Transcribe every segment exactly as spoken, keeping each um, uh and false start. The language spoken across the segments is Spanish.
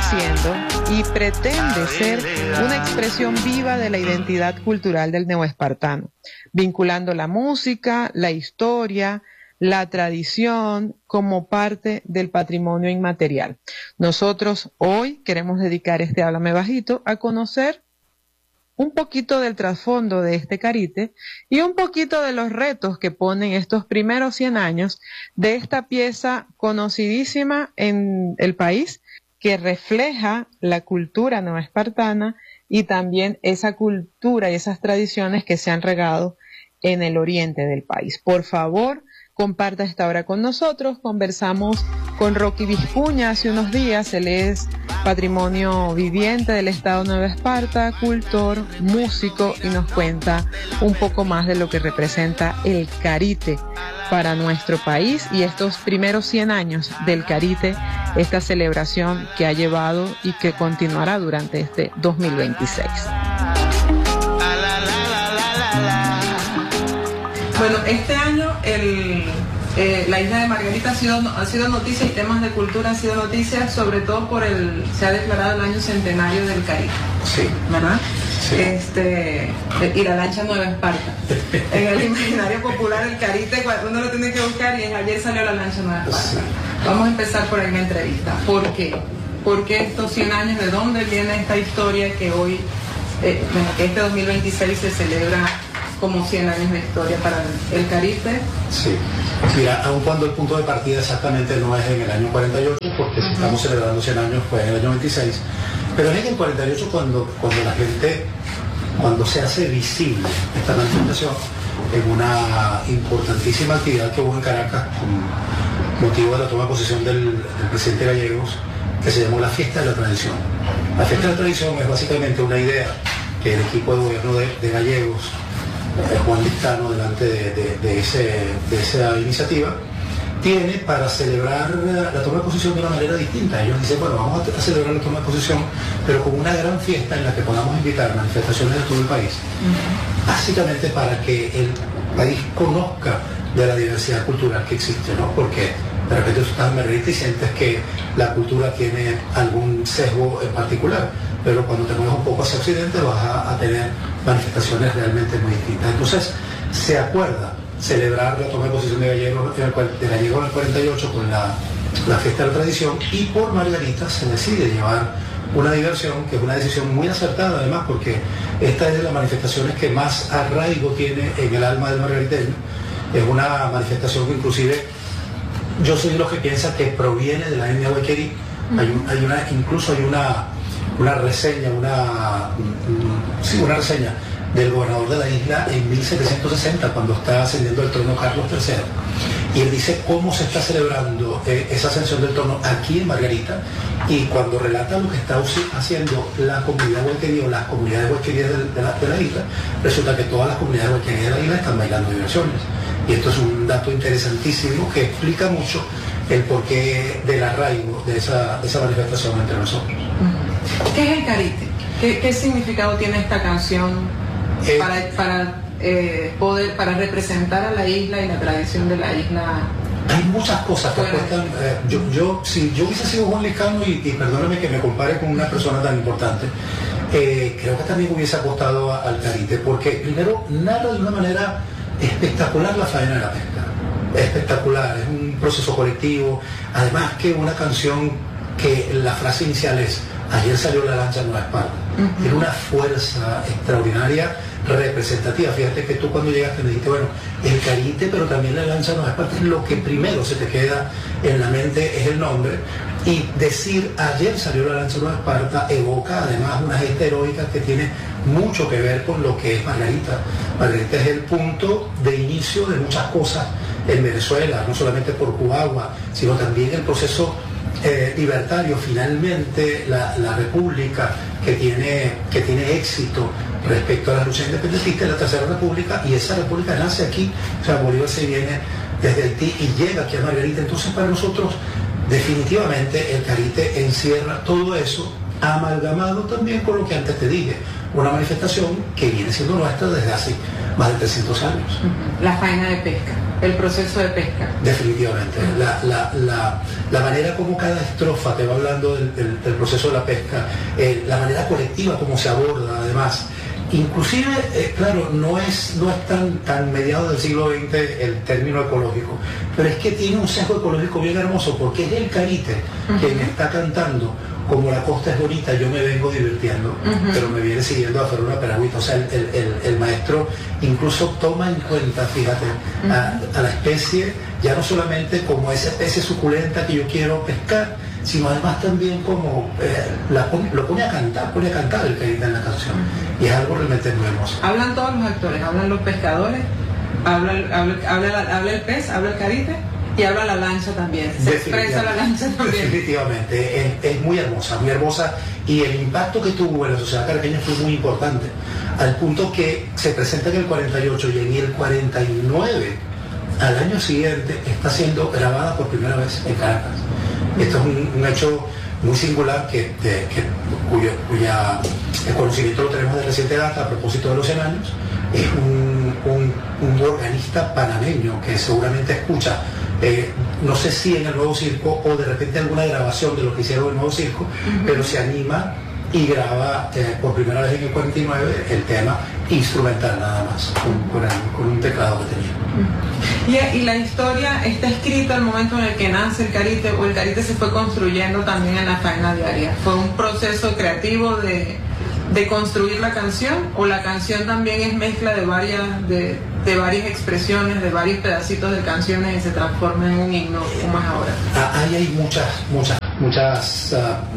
siendo y pretende ser una expresión viva de la identidad cultural del neoespartano, vinculando la música, la historia, la tradición como parte del patrimonio inmaterial. Nosotros hoy queremos dedicar este Háblame Bajito a conocer un poquito del trasfondo de este carite y un poquito de los retos que ponen estos primeros cien años de esta pieza conocidísima en el país, que refleja la cultura neoespartana y también esa cultura y esas tradiciones que se han regado en el oriente del país. Por favor, comparta esta hora con nosotros. Conversamos con Rocky Vizcuña hace unos días. Él es patrimonio viviente del Estado Nueva Esparta, cultor, músico, y nos cuenta un poco más de lo que representa el carite para nuestro país y estos primeros cien años del carite, esta celebración que ha llevado y que continuará durante este dos mil veintiséis. Bueno, este año el, eh, la isla de Margarita ha sido, ha sido noticia y temas de cultura han sido noticias, sobre todo por el, se ha declarado el año centenario del carite. Sí. ¿Verdad? Sí. Este, y la lancha Nueva Esparta. En el imaginario popular el carite, uno lo tiene que buscar y ayer salió la lancha Nueva Esparta. Sí. Vamos a empezar por ahí la entrevista. ¿Por qué? ¿Por qué estos cien años? ¿De dónde viene esta historia que hoy, eh, bueno, que este dos mil veintiséis se celebra como cien años de historia para el carite? Sí, mira, aun cuando el punto de partida exactamente no es en el año cuarenta y ocho, porque uh-huh. si estamos celebrando cien años fue en el año veintiséis, pero es en el cuarenta y ocho cuando, cuando la gente, cuando se hace visible esta manifestación en una importantísima actividad que hubo en Caracas con motivo de la toma de posesión del, del presidente Gallegos, que se llamó la Fiesta de la Tradición. La Fiesta de la Tradición es básicamente una idea que el equipo de gobierno de, de Gallegos, Juan Lizcano, delante de, de, de, ese, de esa iniciativa, tiene para celebrar la toma de posición de una manera distinta. Ellos dicen, bueno, vamos a celebrar la toma de posición, pero con una gran fiesta en la que podamos invitar manifestaciones de todo el país, uh-huh. básicamente para que el país conozca de la diversidad cultural que existe, ¿no? Porque de repente tú estás en Margarita y sientes que la cultura tiene algún sesgo en particular, pero cuando te mueves un poco hacia Occidente vas a, a tener manifestaciones realmente muy distintas. Entonces se acuerda celebrar la toma de posesión de Gallegos en el, de Gallegos en el cuarenta y ocho con la, la Fiesta de la Tradición, y por Margarita se decide llevar una diversión, que es una decisión muy acertada además, porque esta es de las manifestaciones que más arraigo tiene en el alma del margariteño. Es una manifestación que inclusive yo soy de los que piensa que proviene de la etnia huayquerí. Hay, un, hay una, incluso hay una, una reseña, una, sí, una reseña del gobernador de la isla en mil setecientos sesenta, cuando está ascendiendo al trono Carlos tercero. Y él dice cómo se está celebrando eh, esa ascensión del trono aquí en Margarita, y cuando relata lo que está haciendo la comunidad huayquerí o las comunidades huayquerí de, de, la, de la isla, resulta que todas las comunidades huayquerí de la isla están bailando diversiones. Y esto es un dato interesantísimo que explica mucho el porqué del arraigo de esa, de esa manifestación entre nosotros. ¿Qué es el carite? ¿Qué, qué significado tiene esta canción eh, para, para, eh, poder, para representar a la isla y la tradición de la isla? Hay muchas cosas que apuestan. Eh, yo, yo, si yo hubiese sido Juan Lizcano, y, y perdóname que me compare con una persona tan importante, eh, creo que también hubiese apostado a, al carite, porque primero narra de una manera espectacular la faena de la pesca. Espectacular, es un proceso colectivo. Además que una canción que la frase inicial es ayer salió la lancha Nueva Esparta. Uh-huh. Tiene una fuerza extraordinaria, representativa. Fíjate que tú cuando llegaste me dijiste, bueno, el carite, pero también la lancha Nueva Esparta, es lo que primero se te queda en la mente, es el nombre. Y decir ayer salió la lancha Nueva Esparta evoca además una gesta heroica que tiene mucho que ver con lo que es Margarita. Margarita es el punto de inicio de muchas cosas en Venezuela, no solamente por Cubagua, sino también el proceso eh, libertario. Finalmente la, la república que tiene, que tiene éxito respecto a la lucha independentista es la Tercera República, y esa república nace aquí. O sea, Bolívar se viene desde Haití y llega aquí a Margarita. Entonces para nosotros definitivamente el carite encierra todo eso, amalgamado también con lo que antes te dije, una manifestación que viene siendo nuestra desde hace más de trescientos años. La faena de pesca. el proceso de pesca. Definitivamente. La, la, la, la manera como cada estrofa te va hablando del, del, del proceso de la pesca, eh, la manera colectiva como se aborda, además. Inclusive, eh, claro, no es, no es tan, tan mediados del siglo veinte el término ecológico, pero es que tiene un sesgo ecológico bien hermoso, porque es el Carite uh-huh. quien está cantando como la costa es bonita, yo me vengo divirtiendo, uh-huh. pero me viene siguiendo a hacer una peragüita. O sea, el, el, el, el maestro incluso toma en cuenta, fíjate, uh-huh. a, a la especie, ya no solamente como esa especie suculenta que yo quiero pescar, sino además también como eh, la, lo pone a cantar, pone a cantar el Carite en la canción. Uh-huh. Y es algo realmente muy hermoso. Hablan todos los actores, hablan los pescadores, habla, habla, habla, habla el pez, habla el Carite. Y habla la lancha también, se expresa la lancha también. Definitivamente, es, es muy hermosa, muy hermosa, y el impacto que tuvo en la sociedad caraqueña fue muy importante, al punto que se presenta en el cuarenta y ocho y en el cuarenta y nueve, al año siguiente, está siendo grabada por primera vez en Caracas. Esto es un, un hecho muy singular que, de, que cuyo, cuya el conocimiento lo tenemos de reciente data a propósito de los cien años. Es un, un, un organista panameño que seguramente escucha, eh, no sé si en el Nuevo Circo o de repente alguna grabación de lo que hicieron en el Nuevo Circo, uh-huh. pero se anima y graba eh, por primera vez en el cuarenta y nueve el tema instrumental nada más, con, con, el, con un teclado que tenía. Uh-huh. Y, y la historia está escrita al momento en el que nace el Carite, o el Carite se fue construyendo también en la faena diaria. Fue un proceso creativo de... de construir la canción, o la canción también es mezcla de varias de, de varias expresiones, de varios pedacitos de canciones y se transforma en un himno como es ahora. Ahí hay muchas, muchas, muchas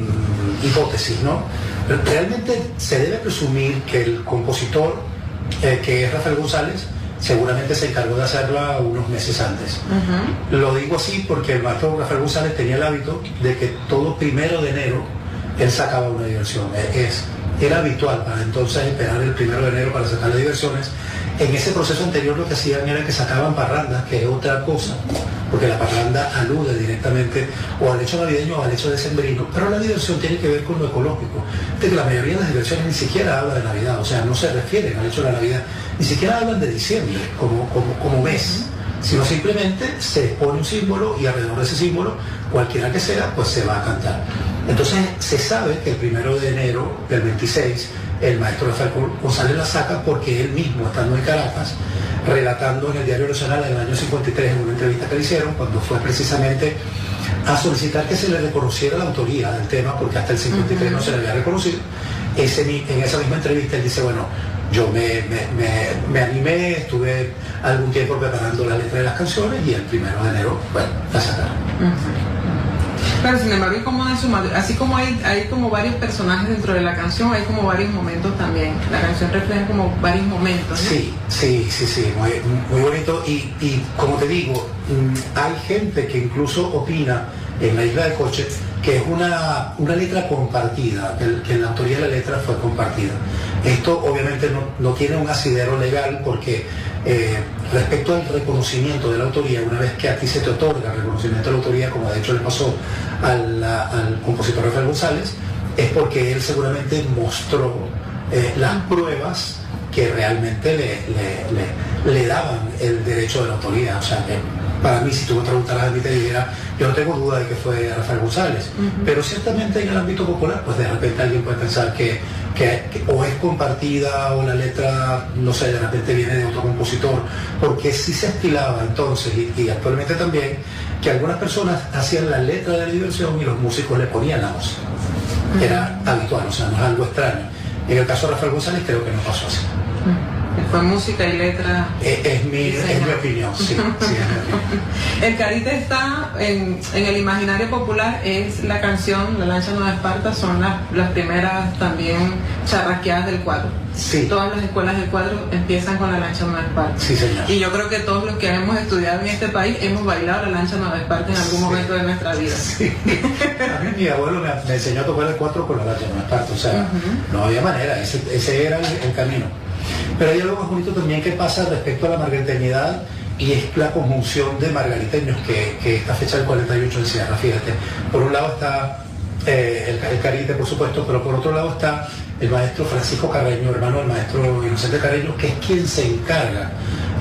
uh, hipótesis, ¿no? Pero realmente se debe presumir que el compositor, eh, que es Rafael González, seguramente se encargó de hacerla unos meses antes. Uh-huh. Lo digo así porque el maestro Rafael González tenía el hábito de que todo primero de enero él sacaba una diversión. Es Era habitual para entonces esperar el primero de enero para sacar las diversiones. En ese proceso anterior lo que hacían era que sacaban parrandas, que es otra cosa, porque la parranda alude directamente o al hecho navideño o al hecho decembrino, pero la diversión tiene que ver con lo ecológico, de que la mayoría de las diversiones ni siquiera habla de Navidad, o sea, no se refieren al hecho de la Navidad, ni siquiera hablan de diciembre como, como, como mes, sino simplemente se pone un símbolo y alrededor de ese símbolo, cualquiera que sea, pues se va a cantar. Entonces se sabe que el primero de enero del veintiséis el maestro Rafael González la saca porque él mismo, estando en Caracas, relatando en el Diario Nacional en el año cincuenta y tres en una entrevista que le hicieron, cuando fue precisamente a solicitar que se le reconociera la autoría del tema, porque hasta el cincuenta y tres uh-huh. no se le había reconocido, ese, en esa misma entrevista él dice, bueno, yo me, me, me, me animé, estuve algún tiempo preparando la letra de las canciones y el primero de enero, bueno, la sacaron. Uh-huh. Pero sin embargo, hay como una suma, así como hay, hay como varios personajes dentro de la canción, hay como varios momentos también. La canción refleja como varios momentos, ¿no? Sí, sí, sí, sí, muy, muy bonito. Y, y como te digo, hay gente que incluso opina en la Isla de Coche que es una, una letra compartida, que, que la autoría de la letra fue compartida. Esto obviamente no, no tiene un asidero legal porque eh, respecto al reconocimiento de la autoría, una vez que a ti se te otorga el reconocimiento de la autoría, como de hecho le pasó al, al compositor Rafael González, es porque él seguramente mostró eh, las pruebas que realmente le, le, le, le daban el derecho de la autoría. O sea que para mí, si tú me preguntaras a mí, te dijera, yo no tengo duda de que fue Rafael González, uh-huh. pero ciertamente en el ámbito popular, pues de repente alguien puede pensar que, que, que o es compartida o la letra, no sé, de repente viene de otro compositor, porque sí se estilaba entonces, y, y actualmente también, que algunas personas hacían la letra de la diversión y los músicos le ponían la música. Uh-huh. Era habitual, o sea, no es algo extraño. En el caso de Rafael González creo que no pasó así. Uh-huh. Fue música y letra. Es, es, mi, es mi opinión, sí, sí, es mi opinión. El Carite está en, en el imaginario popular, es la canción La Lancha Nueva Esparta, son las, las primeras también charrasqueadas del cuadro. Sí. Todas las escuelas del cuadro empiezan con La Lancha Nueva Esparta. Sí, señor. Y yo creo que todos los que hemos estudiado en este país hemos bailado La Lancha Nueva Esparta en algún sí. momento de nuestra vida. Sí. A mí mi abuelo me, me enseñó a tocar el cuatro con La Lancha Nueva Esparta, o sea, uh-huh. no había manera, ese, ese era el, el camino. Pero hay algo más bonito también que pasa respecto a la margariteñidad, y es la conjunción de margariteños que, que esta fecha del cuarenta y ocho encierra. Fíjate, por un lado está eh, el, el Carite, por supuesto, pero por otro lado está el maestro Francisco Carreño, hermano del maestro Inocente Carreño, que es quien se encarga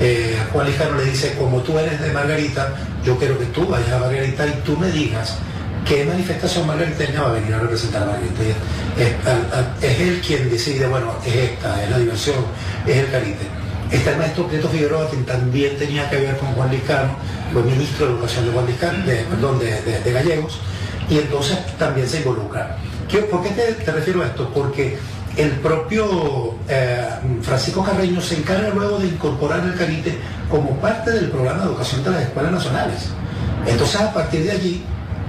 eh, Juan Liscano le dice, como tú eres de Margarita, yo quiero que tú vayas a Margarita y tú me digas qué manifestación margariteña va a venir a representar a Margarita. Es, es, es él quien decide, bueno, es esta, es la diversión, es el carite. Está el maestro Prieto Figueroa, quien también tenía que ver con Juan Liscano, fue ministro de Educación de Juan Liscano, de, perdón, de, de, de Gallegos, y entonces también se involucra. ¿Por qué te, te refiero a esto? Porque el propio eh, Francisco Carreño se encarga luego de incorporar el carite como parte del programa de educación de las escuelas nacionales. Entonces, a partir de allí,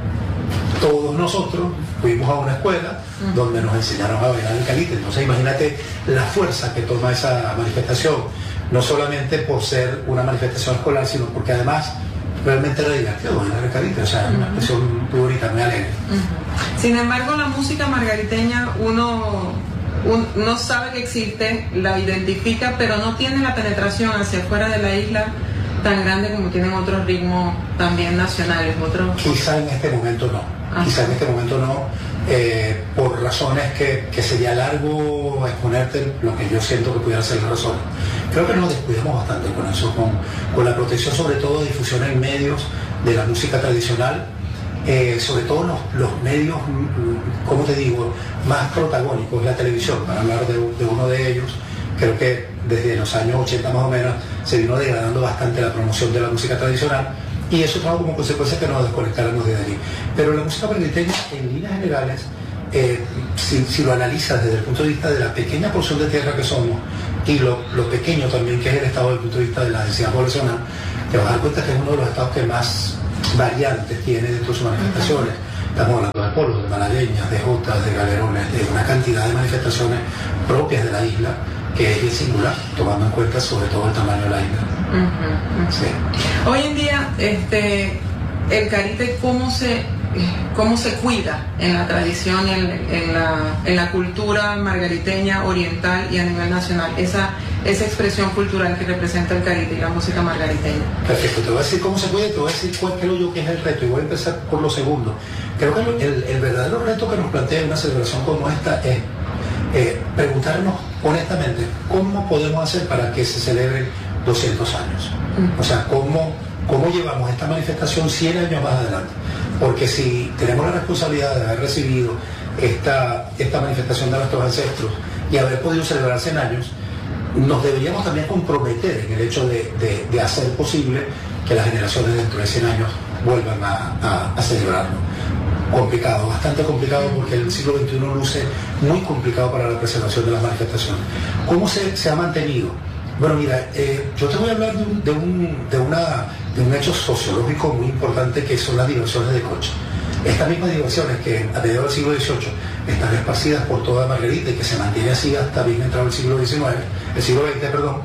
todos nosotros fuimos a una escuela donde nos enseñaron a bailar el carite. Entonces, imagínate la fuerza que toma esa manifestación, no solamente por ser una manifestación escolar, sino porque además realmente era divertido bailar el carite, o sea, uh-huh. una expresión muy bonita, muy alegre. Uh-huh. Sin embargo, la música margariteña, uno, un, no sabe que existe, la identifica, pero no tiene la penetración hacia afuera de la isla tan grande como tienen otros ritmos también nacionales. Otros... Quizá en este momento no, uh-huh. quizá en este momento no, eh, por razones que, que sería largo exponerte lo que yo siento que pudiera ser la razón. Creo que nos descuidamos bastante con eso, con, con la protección sobre todo de difusión en medios de la música tradicional, eh, sobre todo los, los medios, como te digo, más protagónicos, la televisión, para hablar de, de uno de ellos. Creo que desde los años ochenta más o menos se vino degradando bastante la promoción de la música tradicional y eso trajo como consecuencia que nos desconectáramos de allí. Pero la música margariteña, en líneas generales, eh, si, si lo analizas desde el punto de vista de la pequeña porción de tierra que somos y lo, lo pequeño también que es el estado desde el punto de vista de la densidad poblacional, te vas a dar cuenta que es uno de los estados que más variantes tiene dentro de sus manifestaciones. Estamos hablando de polos, de malagueñas, de jotas, de galerones, de una cantidad de manifestaciones propias de la isla que es bien singular, tomando en cuenta sobre todo el tamaño de la isla. Uh-huh, uh-huh. Sí. Hoy en día, este, el carite, ¿cómo se, cómo se cuida en la tradición, en, en, la, en la cultura margariteña, oriental y a nivel nacional? Esa, esa expresión cultural que representa el carite y la música margariteña. Perfecto, te voy a decir cómo se cuida, te voy a decir cuál creo yo que es el reto y voy a empezar por lo segundo. Creo que el, el verdadero reto que nos plantea una celebración como esta es Eh, preguntarnos honestamente cómo podemos hacer para que se celebren doscientos años. O sea, cómo, cómo llevamos esta manifestación cien años más adelante. Porque si tenemos la responsabilidad de haber recibido esta, esta manifestación de nuestros ancestros y haber podido celebrar cien años, nos deberíamos también comprometer en el hecho de, de, de hacer posible que las generaciones dentro de cien años vuelvan a, a, a celebrarlo. Complicado, bastante complicado, porque el siglo veintiuno luce muy complicado para la preservación de las manifestaciones. ¿Cómo se, se ha mantenido? Bueno, mira, eh, yo te voy a hablar de un, de, un, de, una, de un hecho sociológico muy importante que son las diversiones de coche. Estas mismas diversiones que a mediados del siglo dieciocho están esparcidas por toda Margarita y que se mantiene así hasta bien entrado el siglo diecinueve, el siglo veinte, perdón,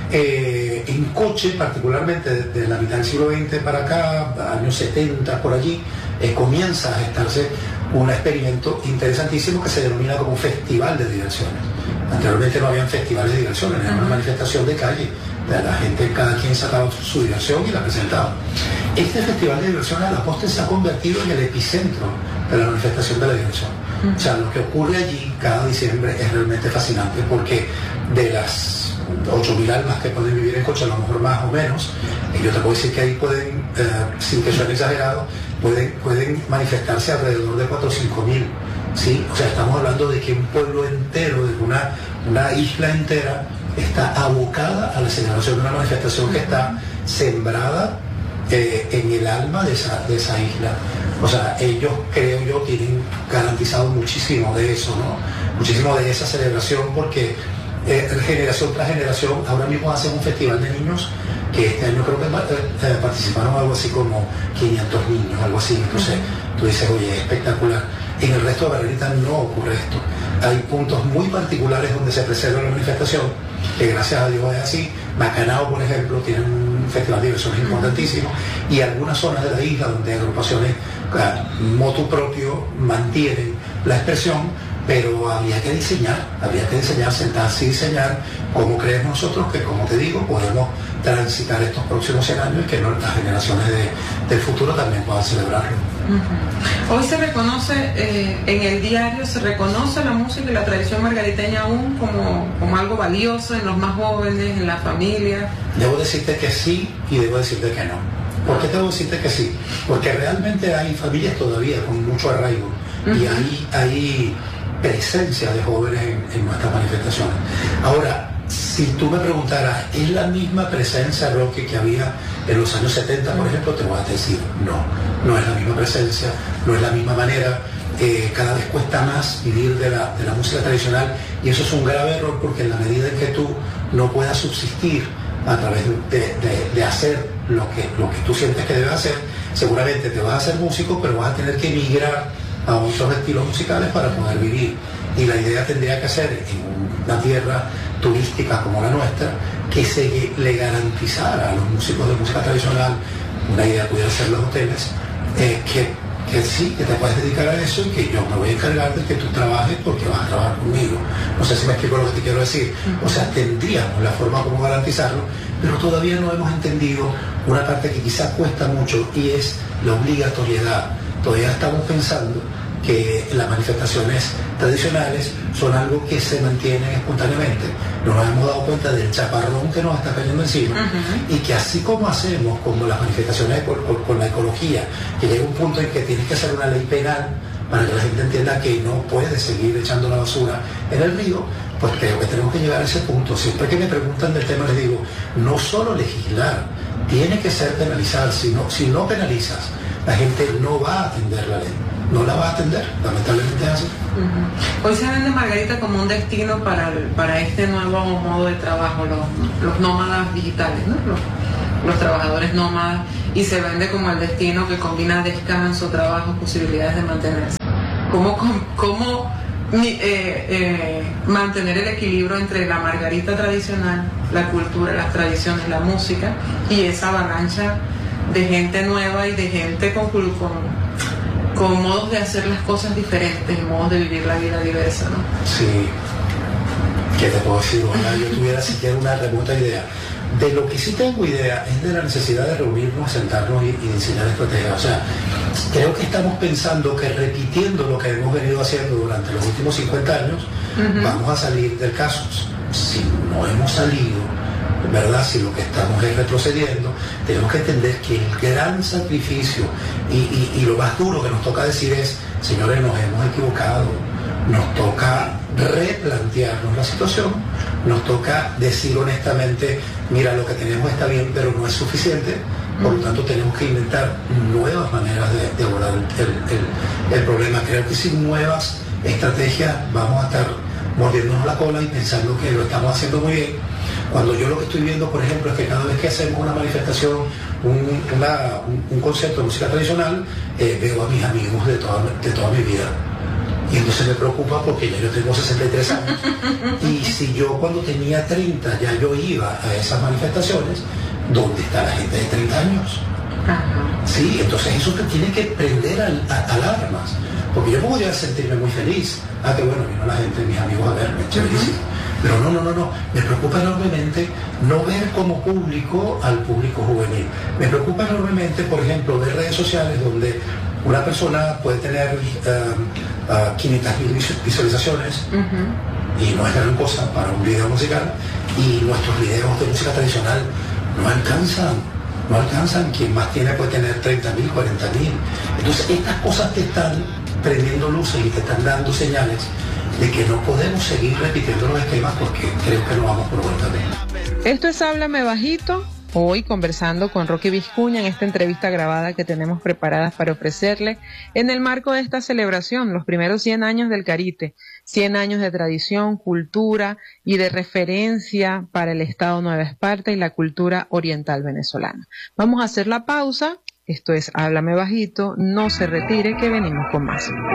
eh, en coche, particularmente desde de la mitad del siglo veinte para acá, años setenta por allí, eh, comienza a gestarse un experimento interesantísimo que se denomina como festival de diversiones. Anteriormente no habían festivales de diversiones, era una manifestación de calle, la gente, cada quien sacaba su diversión y la presentaba. Este festival de diversiones a la postre se ha convertido en el epicentro de la manifestación de la diversión. O sea, lo que ocurre allí cada diciembre es realmente fascinante, porque de las ocho mil almas que pueden vivir en coche, a lo mejor más o menos, y yo te puedo decir que ahí pueden, eh, sin que suene exagerado, pueden, pueden manifestarse alrededor de cuatro o cinco mil. ¿Sí? O sea, estamos hablando de que un pueblo entero, de una, una isla entera, está abocada a la celebración de una manifestación que está sembrada eh, en el alma de esa, de esa isla. O sea, ellos, creo yo, tienen garantizado muchísimo de eso, ¿no? Muchísimo de esa celebración, porque eh, generación tras generación, ahora mismo hacen un festival de niños, que este año creo que eh, participaron algo así como quinientos niños, algo así. Entonces, tú dices, oye, es espectacular. En el resto de Margarita no ocurre esto. Hay puntos muy particulares donde se preserva la manifestación, que gracias a Dios es así. Macanao, por ejemplo, tiene un festival de diversiones importantísimo, y algunas zonas de la isla donde agrupaciones motu propio mantienen la expresión, pero habría que diseñar, habría que diseñar, sentarse y diseñar cómo creemos nosotros que, como te digo, podemos transitar estos próximos cien años y que no, las generaciones de, del futuro también puedan celebrarlo. Uh-huh. Hoy se reconoce, eh, en el diario, se reconoce la música y la tradición margariteña aún como, como algo valioso en los más jóvenes, en la familia. Debo decirte que sí y debo decirte que no. ¿Por qué debo decirte que sí? Porque realmente hay familias todavía con mucho arraigo uh-huh. y hay, hay presencia de jóvenes en, en nuestras manifestaciones. Ahora, si tú me preguntaras, ¿es la misma presencia, Roque, que había en los años setenta, por ejemplo? Te voy a decir, no, no es la misma presencia, no es la misma manera, eh, cada vez cuesta más vivir de la, de la música tradicional y eso es un grave error porque en la medida en que tú no puedas subsistir a través de, de, de hacer lo que, lo que tú sientes que debes hacer, seguramente te vas a hacer músico, pero vas a tener que emigrar a otros estilos musicales para poder vivir. Y la idea tendría que ser en una tierra turística como la nuestra, que se le garantizara a los músicos de música tradicional, una idea pudiera ser los hoteles, eh, que, que sí, que te puedes dedicar a eso y que yo me voy a encargar de que tú trabajes porque vas a trabajar conmigo. No sé si me explico lo que te quiero decir. O sea, tendríamos la forma como garantizarlo, pero todavía no hemos entendido una parte que quizás cuesta mucho y es la obligatoriedad. Todavía estamos pensando que las manifestaciones tradicionales son algo que se mantienen espontáneamente. No nos hemos dado cuenta del chaparrón que nos está cayendo encima uh-huh. y que así como hacemos con las manifestaciones con, con, con la ecología, que llega un punto en que tienes que hacer una ley penal para que la gente entienda que no puede seguir echando la basura en el río, pues creo que tenemos que llegar a ese punto. Siempre que me preguntan del tema les digo, no solo legislar, tiene que ser penalizar. Si no, si no penalizas, la gente no va a atender la ley. No la va a atender, lamentablemente es así. Uh-huh. Hoy se vende Margarita como un destino para, el, para este nuevo modo de trabajo, los, los nómadas digitales, ¿no? los, los trabajadores nómadas, y se vende como el destino que combina descanso, trabajo, posibilidades de mantenerse. ¿Cómo, cómo eh, eh, mantener el equilibrio entre la Margarita tradicional, la cultura, las tradiciones, la música, y esa avalancha de gente nueva y de gente con... con con modos de hacer las cosas diferentes, modos de vivir la vida diversa, ¿no? Sí. ¿Qué te puedo decir? Ojalá yo tuviera siquiera una remota idea. De lo que sí tengo idea es de la necesidad de reunirnos, sentarnos y, y diseñar estrategias. O sea, creo que estamos pensando que repitiendo lo que hemos venido haciendo durante los últimos cincuenta años, uh-huh. vamos a salir del caso. Si no hemos salido, ¿verdad? Si lo que estamos es retrocediendo, tenemos que entender que el gran sacrificio y, y, y lo más duro que nos toca decir es, señores, nos hemos equivocado, nos toca replantearnos la situación, nos toca decir honestamente, mira, lo que tenemos está bien, pero no es suficiente, por lo tanto tenemos que inventar nuevas maneras de, de abordar el, el, el problema. Creo que sin nuevas estrategias vamos a estar mordiéndonos la cola y pensando que lo estamos haciendo muy bien, cuando yo lo que estoy viendo, por ejemplo, es que cada vez que hacemos una manifestación, un, una, un, un concierto de música tradicional, eh, veo a mis amigos de toda, de toda mi vida. Y entonces me preocupa porque ya yo tengo sesenta y tres años. Y si yo cuando tenía treinta ya yo iba a esas manifestaciones, ¿dónde está la gente de treinta años? Sí, entonces eso te tiene que prender al, a, alarmas. Porque yo podría sentirme muy feliz. Ah, que bueno, vino la gente, mis amigos a verme, chéverísimo. Pero no, no, no, no. Me preocupa enormemente no ver como público al público juvenil. Me preocupa enormemente, por ejemplo, ver redes sociales donde una persona puede tener uh, uh, quinientas mil visualizaciones uh-huh. y no es gran cosa para un video musical, y nuestros videos de música tradicional no alcanzan, no alcanzan. Quien más tiene puede tener treinta mil, cuarenta mil. Entonces estas cosas te están prendiendo luces y te están dando señales de que no podemos seguir repitiendo los esquemas porque creo que no vamos por buen camino. Esto es Háblame Bajito, hoy conversando con Roque Vizcuña en esta entrevista grabada que tenemos preparadas para ofrecerle en el marco de esta celebración, los primeros cien años del Carite, cien años de tradición, cultura y de referencia para el Estado Nueva Esparta y la cultura oriental venezolana. Vamos a hacer la pausa. Esto es Háblame Bajito, no se retire que venimos con más.